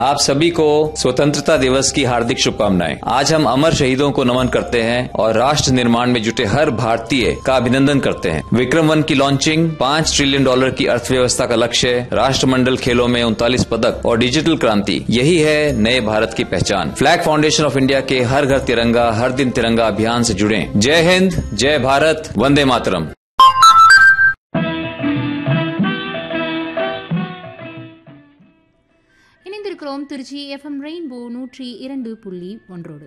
आप सभी को स्वतंत्रता दिवस की हार्दिक शुभकामनाएं। आज हम अमर शहीदों को नमन करते हैं और राष्ट्र निर्माण में जुटे हर भारतीय का अभिनंदन करते हैं। विक्रम-1 की लॉन्चिंग, $5 ट्रिलियन की अर्थव्यवस्था का लक्ष्य, राष्ट्रमंडल खेलों में 39 पदक और डिजिटल क्रांति, यही है नए भारत की पहचान। फ्लैग फाउंडेशन ऑफ इंडिया के हर घर तिरंगा, हर दिन तिरंगा अभियान से जुड़े। जय हिंद, जय भारत, वंदे मातरम। இணைந்திருக்கிறோம் திருச்சி எஃப்எம் ரெயின்போ 102.1.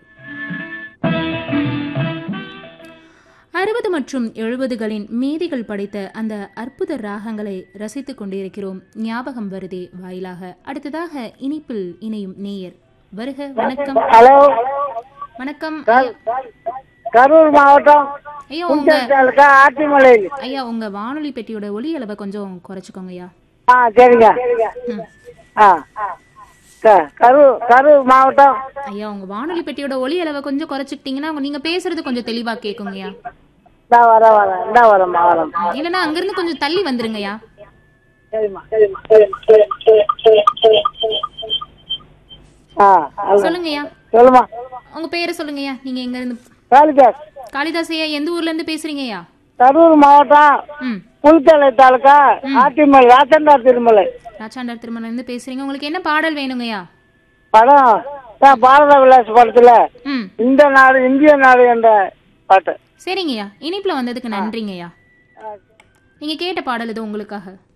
60 மற்றும் 70களின் மேதைகள் படைத்த அந்த அற்புத ராகங்களை ரசித்துக் கொண்டிருக்கிறோம். ஞாபகம் வருதே வாயிலாக. அடுத்ததாக இனிப்பில் இணையும் நேயர் வருக. வணக்கம். ஹலோ, வணக்கம். கரூர் மாவட்டம் ஐயா ஆட்டிமலை. ஐயா, உங்க வானொலி பெட்டியோட ஒலி அளவை கொஞ்சம் குறைச்சுக்கோங்க ஐயா. சரிங்க. கரூர் மாவட்டம். ஐயா, உங்க வானொலி பெட்டியோட ஒலி அளவை கொஞ்சம் குறைச்சிக்கிட்டீங்கன்னா நீங்க பேசுறது கொஞ்சம் தெளிவா கேக்குங்கய்யா. இல்லன்னா அங்கிருந்து கொஞ்சம் தள்ளி வந்துருங்கய்யா. சொல்லுங்கய்யா. உங்க பேரை சொல்லுங்கய்யா. நீங்க எங்க இருந்து? காளிதாஸ் ஐயா, எந்த ஊர்ல இருந்து பேசுறீங்கய்யா? கரூர் மாவட்டம் புல்தலை தாலுகா ஆட்டிமலை, ராச்சாண்டார் திருமலை. ராச்சாண்டார் திருமலை இருந்து பேசுறீங்க. உங்களுக்கு என்ன பாடல் வேணுங்கய்யா? படம் பாரத விலாஸ் படத்துல இந்த நாடு இந்திய நாடு என்ற பாட்டு. சரிங்கய்யா, இனிப்புல வந்ததுக்கு நன்றிங்கய்யா. நீங்க கேட்ட பாடல் இது உங்களுக்காக.